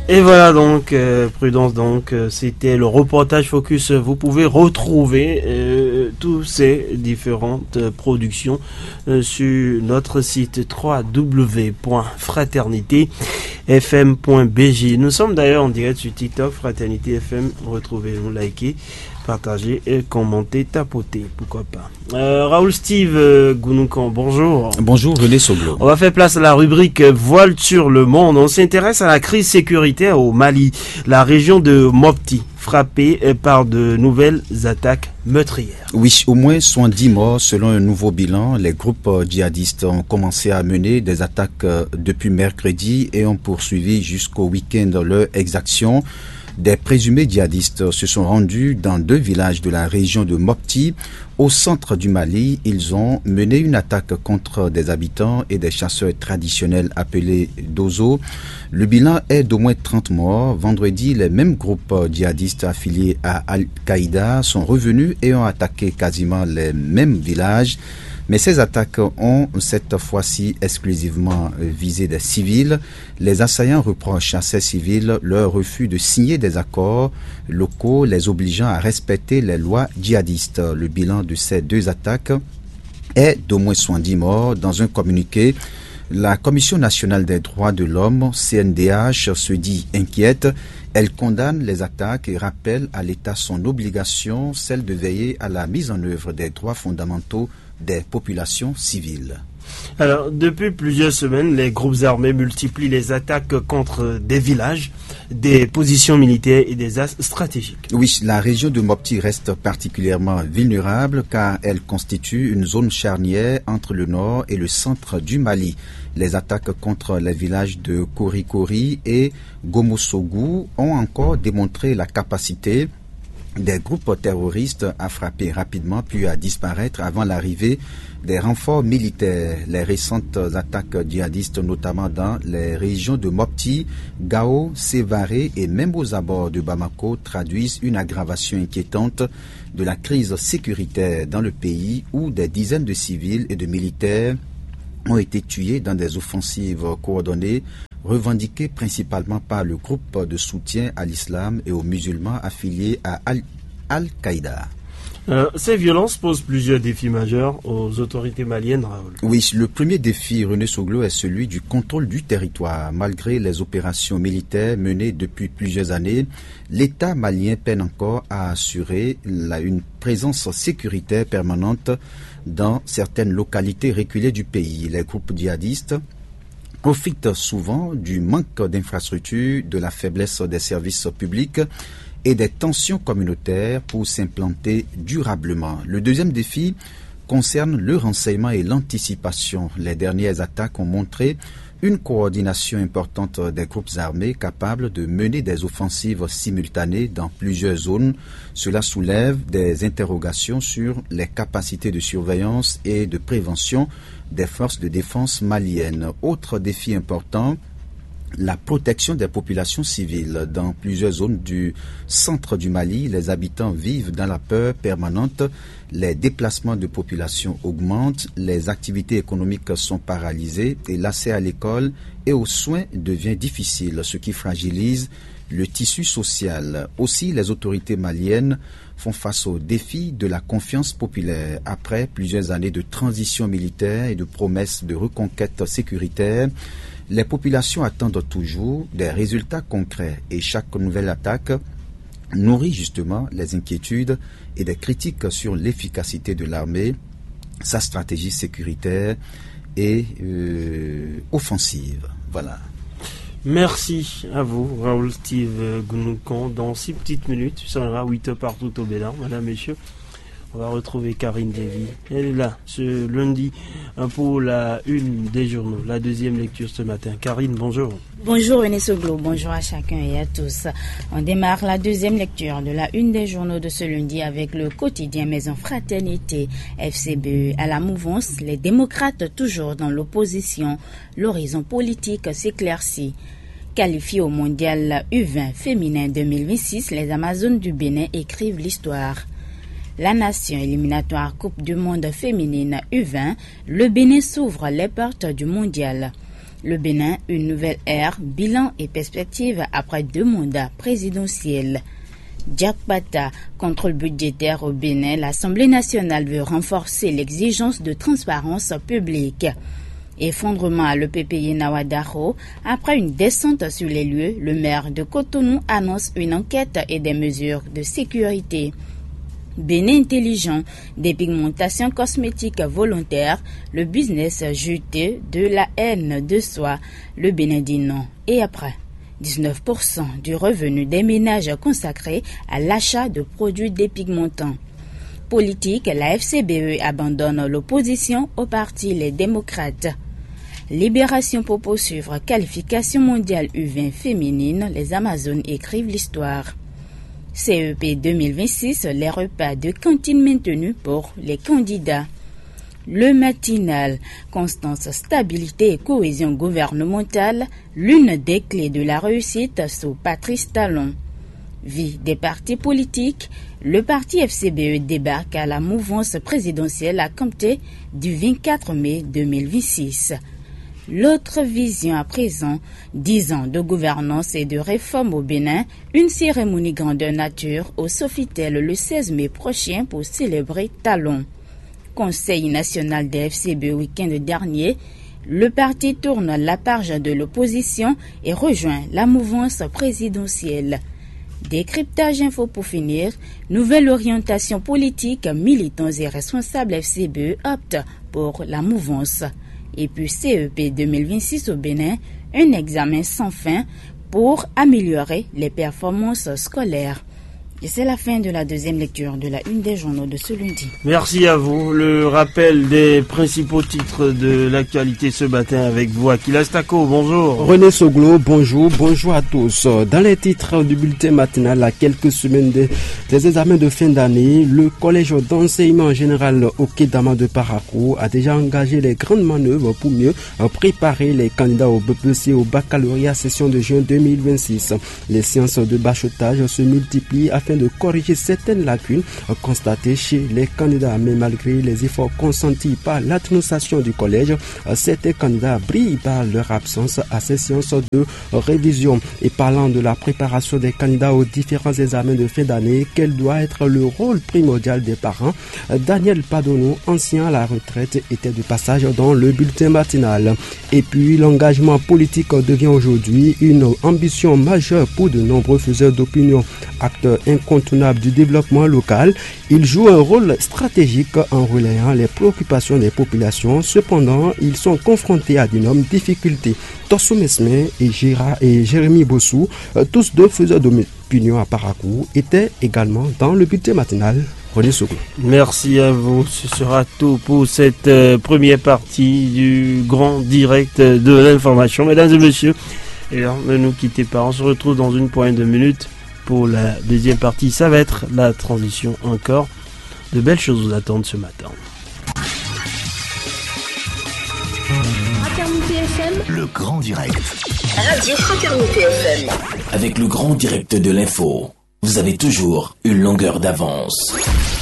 Et voilà donc, Prudence, donc c'était le reportage Focus. Vous pouvez retrouver tous ces différentes productions sur notre site www.fraternité-fm.bj. Nous sommes d'ailleurs en direct sur TikTok, Fraternité FM. Retrouvez-nous, likez, partagez et commentez, tapotez, pourquoi pas. Raoul Steve Gounoukan, bonjour. Bonjour René Soglo. On va faire place à la rubrique Voile sur le monde. On s'intéresse à la crise sécuritaire au Mali, la région de Mopti, frappée par de nouvelles attaques meurtrières. Oui, au moins 70 morts selon un nouveau bilan. Les groupes djihadistes ont commencé à mener des attaques depuis mercredi et ont poursuivi jusqu'au week-end leurs exactions. Des présumés djihadistes se sont rendus dans 2 villages de la région de Mopti, au centre du Mali. Ils ont mené une attaque contre des habitants et des chasseurs traditionnels appelés Dozo. Le bilan est d'au moins 30 morts. Vendredi, les mêmes groupes djihadistes affiliés à Al-Qaïda sont revenus et ont attaqué quasiment les mêmes villages. Mais ces attaques ont cette fois-ci exclusivement visé des civils. Les assaillants reprochent à ces civils leur refus de signer des accords locaux les obligeant à respecter les lois djihadistes. Le bilan de ces 2 attaques est d'au moins 70 morts. Dans un communiqué, la Commission nationale des droits de l'homme, CNDH, se dit inquiète. Elle condamne les attaques et rappelle à l'État son obligation, celle de veiller à la mise en œuvre des droits fondamentaux des populations civiles. Alors, depuis plusieurs semaines, les groupes armés multiplient les attaques contre des villages, des positions militaires et des axes stratégiques. Oui, la région de Mopti reste particulièrement vulnérable car elle constitue une zone charnière entre le nord et le centre du Mali. Les attaques contre les villages de Korikori et Gomosogu ont encore démontré la capacité des groupes terroristes à frapper rapidement puis à disparaître avant l'arrivée des renforts militaires. Les récentes attaques djihadistes, notamment dans les régions de Mopti, Gao, Sévaré et même aux abords de Bamako, traduisent une aggravation inquiétante de la crise sécuritaire dans le pays où des dizaines de civils et de militaires ont été tués dans des offensives coordonnées revendiquée principalement par le groupe de soutien à l'islam et aux musulmans affiliés à Al-Qaïda. Ces violences posent plusieurs défis majeurs aux autorités maliennes, Raoul. Oui, le premier défi, René Soglo, est celui du contrôle du territoire. Malgré les opérations militaires menées depuis plusieurs années, l'État malien peine encore à assurer une présence sécuritaire permanente dans certaines localités reculées du pays. Les groupes djihadistes profitent souvent du manque d'infrastructures, de la faiblesse des services publics et des tensions communautaires pour s'implanter durablement. Le deuxième défi concerne le renseignement et l'anticipation. Les dernières attaques ont montré une coordination importante des groupes armés capables de mener des offensives simultanées dans plusieurs zones. Cela soulève des interrogations sur les capacités de surveillance et de prévention des forces de défense maliennes. Autre défi important, la protection des populations civiles. Dans plusieurs zones du centre du Mali, les habitants vivent dans la peur permanente. Les déplacements de population augmentent, les activités économiques sont paralysées et l'accès à l'école et aux soins devient difficile, ce qui fragilise le tissu social. Aussi, les autorités maliennes font face au défi de la confiance populaire. Après plusieurs années de transition militaire et de promesses de reconquête sécuritaire, les populations attendent toujours des résultats concrets et chaque nouvelle attaque nourrit justement les inquiétudes et des critiques sur l'efficacité de l'armée, sa stratégie sécuritaire et offensive. Voilà. Merci à vous, Raoul Steve Gounoukan. Dans 6 petites minutes, ça sera 8 heures partout au Bénin, madame, messieurs. On va retrouver Karine Davy. Elle est là ce lundi pour la une des journaux, la deuxième lecture ce matin. Karine, bonjour. Bonjour René Soglo, bonjour à chacun et à tous. On démarre la deuxième lecture de la une des journaux de ce lundi avec le quotidien Maison Fraternité, FCBE à la mouvance, les démocrates toujours dans l'opposition, l'horizon politique s'éclaircit. Qualifiées au mondial U20 féminin 2026, les Amazones du Bénin écrivent l'histoire. La nation éliminatoire Coupe du monde féminine U20, le Bénin s'ouvre les portes du mondial. Le Bénin, une nouvelle ère, bilan et perspective après 2 mandats présidentiels. Jack Bata, contrôle budgétaire au Bénin, l'Assemblée nationale veut renforcer l'exigence de transparence publique. Effondrement à l'EPPI Nawadaro, après une descente sur les lieux, le maire de Cotonou annonce une enquête et des mesures de sécurité. Bénin intelligent, dépigmentation cosmétique volontaire, le business juteux de la haine de soi, le Bénin dit non. Et après 19% du revenu des ménages consacrés à l'achat de produits dépigmentants. Politique, la FCBE abandonne l'opposition au parti Les Démocrates. Libération pour poursuivre, qualification mondiale U20 féminine, les Amazones écrivent l'histoire. CEP 2026, les repas de cantine maintenus pour les candidats. Le matinal, constance, stabilité et cohésion gouvernementale, l'une des clés de la réussite sous Patrice Talon. Vie des partis politiques, le parti FCBE débarque à la mouvance présidentielle à compter du 24 mai 2026. L'autre vision à présent, 10 ans de gouvernance et de réforme au Bénin, une cérémonie grandeur nature au Sofitel le 16 mai prochain pour célébrer Talon. Conseil national des FCB week-end dernier, le parti tourne la page de l'opposition et rejoint la mouvance présidentielle. Décryptage info pour finir, nouvelle orientation politique, militants et responsables FCB optent pour la mouvance. Et puis CEP 2026 au Bénin, un examen sans fin pour améliorer les performances scolaires. Et c'est la fin de la deuxième lecture de la une des journaux de ce lundi. Merci à vous. Le rappel des principaux titres de l'actualité ce matin avec vous. Akila Stako, bonjour. René Soglo, bonjour. Bonjour à tous. Dans les titres du bulletin matinal, à quelques semaines des examens de fin d'année, le collège d'enseignement général au Kedama de Parakou a déjà engagé les grandes manœuvres pour mieux préparer les candidats au BPC au baccalauréat session de juin 2026. Les séances de bachotage se multiplient afin de corriger certaines lacunes constatées chez les candidats. Mais malgré les efforts consentis par l'administration du collège, certains candidats brillent par leur absence à ces séances de révision. Et parlant de la préparation des candidats aux différents examens de fin d'année, quel doit être le rôle primordial des parents, Daniel Padono, ancien à la retraite, était de passage dans le bulletin matinal. Et puis l'engagement politique devient aujourd'hui une ambition majeure pour de nombreux faiseurs d'opinion. Acteurs incontournable du développement local, ils jouent un rôle stratégique en relayant les préoccupations des populations. Cependant, ils sont confrontés à d'énormes difficultés. Tosso Mesme et Jérémy Bossou, tous deux faiseurs d'opinion à Parakou, étaient également dans le bulletin matinal. René Soglo. Merci à vous. Ce sera tout pour cette première partie du grand direct de l'information. Mesdames et messieurs, et là, ne nous quittez pas. On se retrouve dans une poignée de minutes. Pour la deuxième partie, ça va être la transition encore. De belles choses vous attendent ce matin. Fraternité FM, le grand direct. Radio Fraternité FM. Avec le grand direct de l'info, vous avez toujours une longueur d'avance.